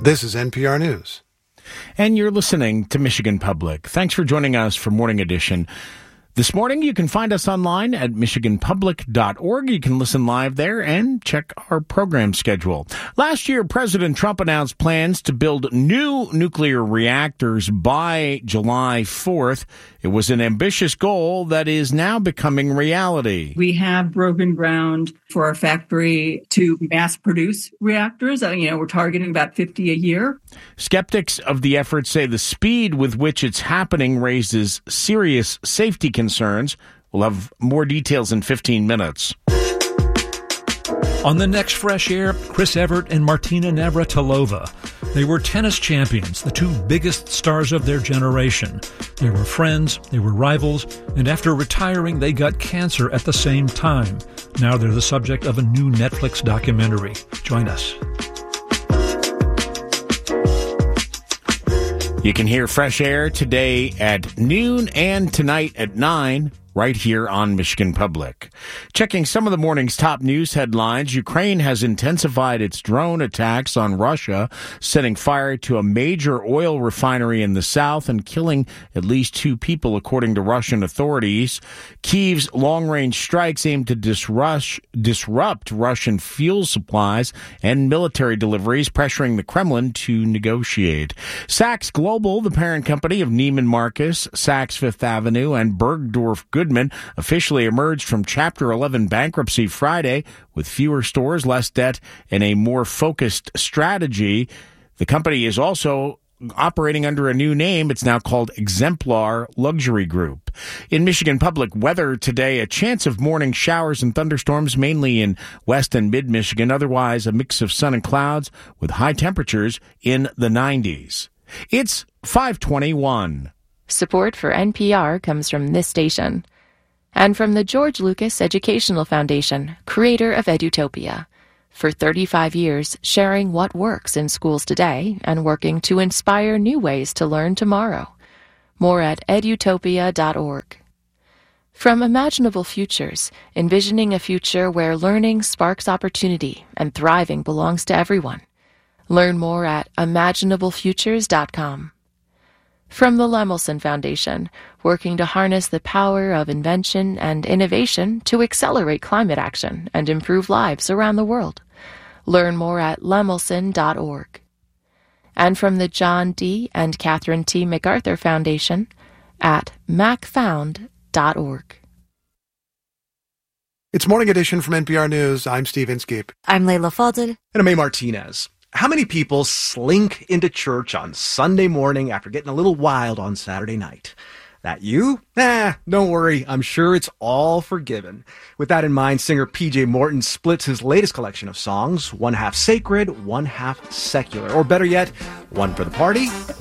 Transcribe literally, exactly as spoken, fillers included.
This is N P R News. And you're listening to Michigan Public. Thanks for joining us for Morning Edition. This morning, you can find us online at michigan public dot org. You can listen live there and check our program schedule. Last year, President Trump announced plans to build new nuclear reactors by July fourth. It was an ambitious goal that is now becoming reality. We have broken ground for our factory to mass produce reactors. You know, we're targeting about fifty a year. Skeptics of the effort say the speed with which it's happening raises serious safety concerns. We'll have more details in fifteen minutes. On the next Fresh Air, Chris Evert and Martina Navratilova. They were tennis champions, the two biggest stars of their generation. They were friends, they were rivals, and after retiring, they got cancer at the same time. Now they're the subject of a new Netflix documentary. Join us. You can hear Fresh Air today at noon and tonight at nine, right here on Michigan Public. Checking some of the morning's top news headlines, Ukraine has intensified its drone attacks on Russia, setting fire to a major oil refinery in the south and killing at least two people, according to Russian authorities. Kyiv's long-range strikes aim to disrupt, disrupt Russian fuel supplies and military deliveries, pressuring the Kremlin to negotiate. Saks Global, the parent company of Neiman Marcus, Saks Fifth Avenue, and Bergdorf Goodman, officially emerged from Chapter eleven bankruptcy Friday with fewer stores, less debt, and a more focused strategy. The company is also operating under a new name. It's now called Exemplar Luxury Group. In Michigan Public, weather today, a chance of morning showers and thunderstorms, mainly in west and mid-Michigan. Otherwise, a mix of sun and clouds with high temperatures in the nineties. It's five twenty-one. Support for N P R comes from this station and from the George Lucas Educational Foundation, creator of Edutopia. For thirty-five years, sharing what works in schools today and working to inspire new ways to learn tomorrow. More at edutopia dot org. From Imaginable Futures, envisioning a future where learning sparks opportunity and thriving belongs to everyone. Learn more at imaginable futures dot com. From the Lemelson Foundation, working to harness the power of invention and innovation to accelerate climate action and improve lives around the world. Learn more at lemelson dot org. And from the John D. and Catherine T. MacArthur Foundation at mac found dot org. It's Morning Edition from N P R News. I'm Steve Inskeep. I'm Layla Fadel. And I'm May Martinez. How many people slink into church on Sunday morning after getting a little wild on Saturday night? That you? Nah, don't worry. I'm sure it's all forgiven. With that in mind, singer P J Morton splits his latest collection of songs, one half sacred, one half secular. Or better yet, one for the party,